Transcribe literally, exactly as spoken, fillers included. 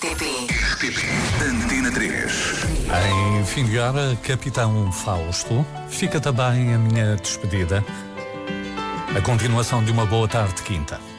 T P. R T P Antena três. Em fim de hora, Capitão Fausto, fica também a minha despedida. A continuação de uma boa tarde de quinta.